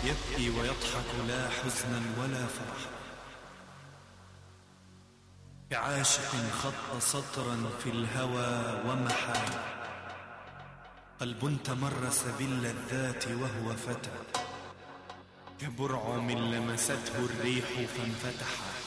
يبكي ويضحك لا حزنا ولا فرح، كعاشق خط سطرا في الهوى ومحى، قلب تمرس باللذات وهو فتى، كبرعم لمسته الريح فانفتح.